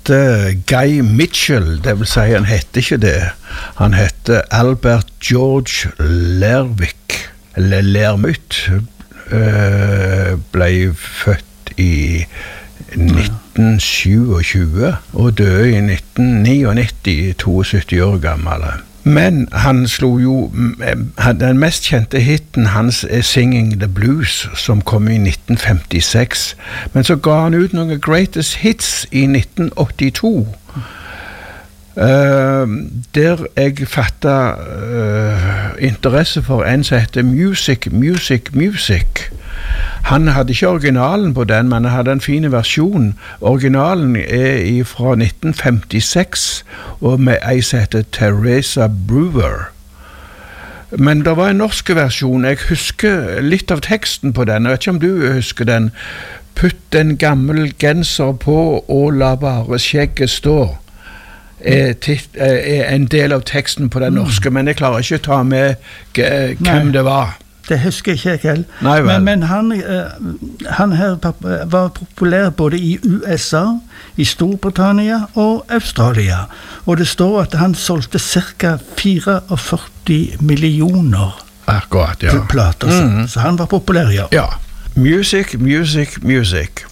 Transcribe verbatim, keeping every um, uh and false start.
heter Guy Mitchell, det vil si han heter ikke det. Han heter Albert George Lerwick, eller Lermut, ble født i nitten tjuesju og døde i nitten nittini, syttisju år gammel. Men han slo jo, den mest kjente hitten hans er Singing the Blues, som kom i nitten femtiseks. Men så ga han ut noen greatest hits i nitten åttito. Uh, der jeg fattet uh, interesse for en som heter Music, Music, Music. Han hadde ikke originalen på den, men han hadde en fin versjon. Originalen er fra nitten femtiseks, og med en som heter Teresa Brewer. Men det var en norsk versjon. Jeg husker litt av teksten på den. Jeg vet ikke om du husker den. Putt en gammel genser på og la bare skjegget stå. Er, tit, er en del av teksten på den norske, men jeg klarer ikke å ta med g- hvem Nei. det var. Det husker jeg ikke helt. Nei, vel. Men, men han, uh, han her var populær både i U S A, i Storbritannia og Australia. Og det står at han solgte cirka førtifire millioner Akkurat, ja. plater. Mm-hmm. Så han var populær, ja. Ja. Music, music, music.